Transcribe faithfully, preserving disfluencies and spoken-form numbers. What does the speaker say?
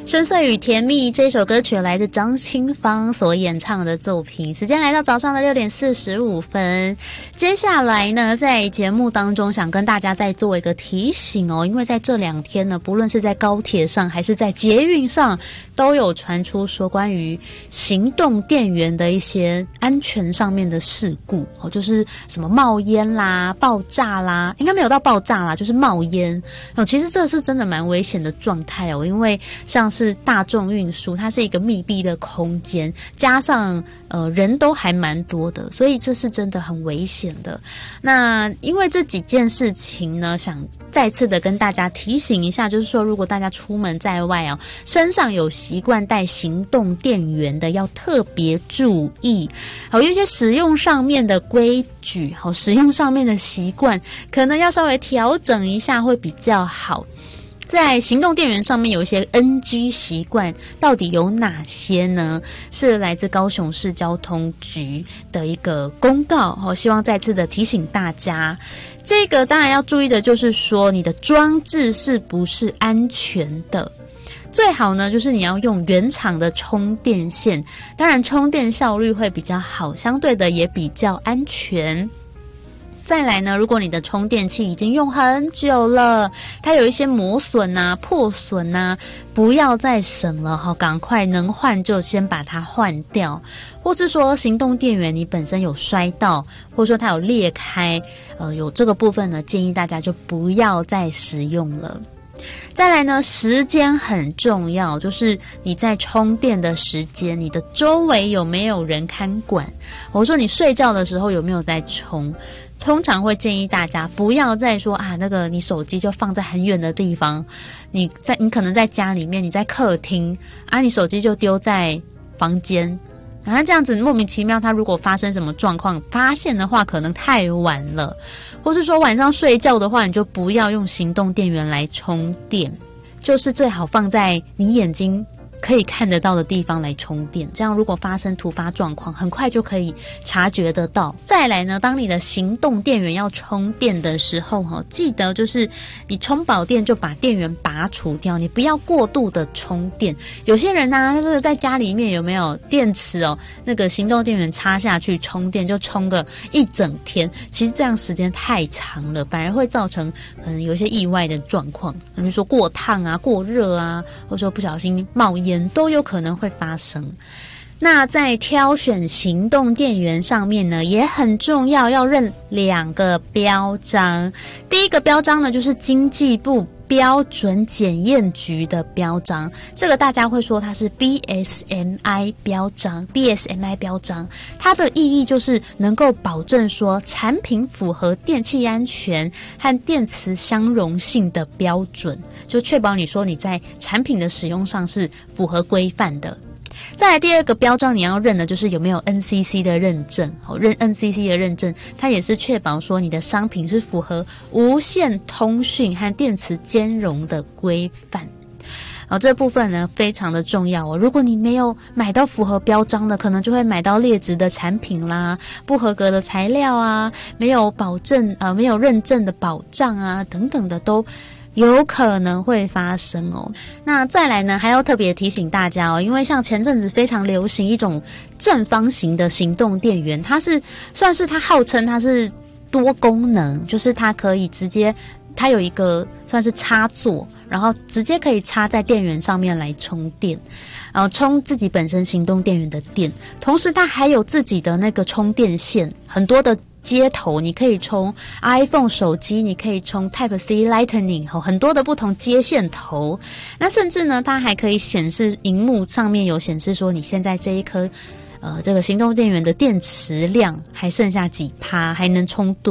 深邃与甜蜜这首歌曲来自张清芳所演唱的作品。时间来到早上的六点四十五分，接下来呢，在节目当中想跟大家再做一个提醒哦，因为在这两天呢，不论是在高铁上还是在捷运上，都有传出说关于行动电源的一些安全上面的事故哦，就是什么冒烟啦、爆炸啦，应该没有到爆炸啦，就是冒烟哦。其实这是真的蛮危险的状态哦，因为像是大众运输，它是一个密闭的空间，加上呃人都还蛮多的，所以这是真的很危险的。那因为这几件事情呢，想再次的跟大家提醒一下，就是说如果大家出门在外哦，身上有习惯带行动电源的，要特别注意。好，有一些使用上面的规矩，好，使用上面的习惯，可能要稍微调整一下会比较好。在行动电源上面有一些 N G 习惯，到底有哪些呢？是来自高雄市交通局的一个公告，哦，希望再次的提醒大家。这个当然要注意的就是说，你的装置是不是安全的？最好呢，就是你要用原厂的充电线，当然充电效率会比较好，相对的也比较安全。再来呢，如果你的充电器已经用很久了，它有一些磨损啊、破损啊，不要再省了哈，赶快能换就先把它换掉。或是说行动电源你本身有摔到，或者说它有裂开，呃，有这个部分呢，建议大家就不要再使用了。再来呢，时间很重要，就是你在充电的时间，你的周围有没有人看管？我说你睡觉的时候有没有在充？通常会建议大家不要再说啊，那个你手机就放在很远的地方，你在你可能在家里面，你在客厅啊，你手机就丢在房间。然后这样子莫名其妙，它如果发生什么状况，发现的话可能太晚了，或是说晚上睡觉的话，你就不要用行动电源来充电，就是最好放在你眼睛可以看得到的地方来充电，这样如果发生突发状况，很快就可以察觉得到。再来呢，当你的行动电源要充电的时候，记得就是你充饱电就把电源拔除掉，你不要过度的充电。有些人呢，就是在家里面有没有电池哦，那个行动电源插下去充电就充个一整天，其实这样时间太长了，反而会造成可能有一些意外的状况，比如说过烫啊、过热啊，或者说不小心冒烟，都有可能会发生。那在挑选行动电源上面呢，也很重要，要认两个标章。第一个标章呢，就是经济部标准检验局的标章，这个大家会说它是 B S M I 标章 B S M I 标章，它的意义就是能够保证说产品符合电气安全和电磁相容性的标准，就确保你说你在产品的使用上是符合规范的。再来第二个标章你要认的就是有没有 N C C 的认证，好，认 N C C 的认证，它也是确保说你的商品是符合无线通讯和电磁兼容的规范。好，这部分呢非常的重要哦。如果你没有买到符合标章的，可能就会买到劣质的产品啦，不合格的材料啊，没有保证呃没有认证的保障啊等等的都有可能会发生哦。那再来呢，还要特别提醒大家哦，因为像前阵子非常流行一种正方形的行动电源，它是算是它号称它是多功能，就是它可以直接，它有一个算是插座，然后直接可以插在电源上面来充电，然后充自己本身行动电源的电，同时它还有自己的那个充电线，很多的接头，你可以充 iPhone 手机，你可以充 Type C Lightning， 很多的不同接线头。那甚至呢，它还可以显示荧幕上面有显示说你现在这一颗呃这个行动电源的电池量还剩下几趴，还能充多